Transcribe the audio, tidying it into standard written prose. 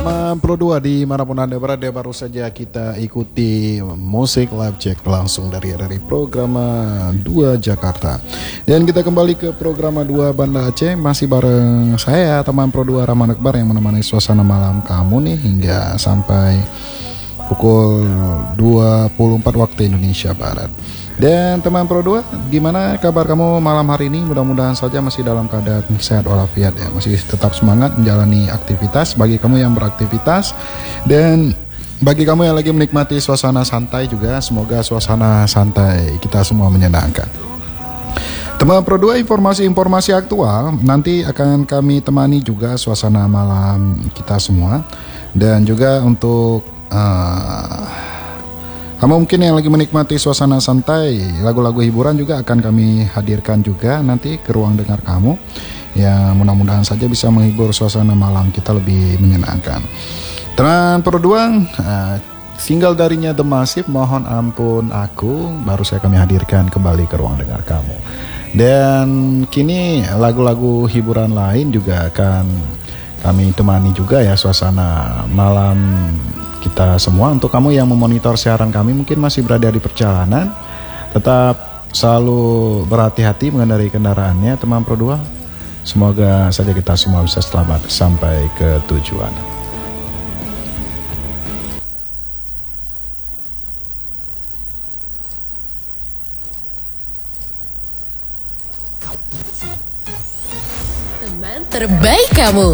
Pro 2 dimanapun Anda berada, baru saja kita ikuti musik live check langsung dari program 2 Jakarta. Dan kita kembali ke program 2 Banda Aceh, masih bareng saya teman Pro 2 Rahman Akbar yang menemani suasana malam kamu nih hingga sampai pukul 24 waktu Indonesia Barat. Dan teman Pro 2, gimana kabar kamu malam hari ini? Mudah-mudahan saja masih dalam keadaan sehat walafiat ya. Masih tetap semangat menjalani aktivitas bagi kamu yang beraktivitas. Dan bagi kamu yang lagi menikmati suasana santai juga, semoga suasana santai kita semua menyenangkan. Teman Pro 2, informasi-informasi aktual nanti akan kami temani juga suasana malam kita semua. Dan juga untuk kamu mungkin yang lagi menikmati suasana santai, lagu-lagu hiburan juga akan kami hadirkan juga nanti ke ruang dengar kamu. Ya mudah-mudahan saja bisa menghibur suasana malam kita lebih menyenangkan. Teman Pro 2, single darinya The Massive, Mohon Ampun Aku, baru saya kami hadirkan kembali ke ruang dengar kamu. Dan kini lagu-lagu hiburan lain juga akan kami temani juga ya suasana malam kita semua. Untuk kamu yang memonitor siaran kami mungkin masih berada di perjalanan, tetap selalu berhati-hati mengendarai kendaraannya teman Pro 2. Semoga saja kita semua bisa selamat sampai ke tujuan. Teman terbaik kamu.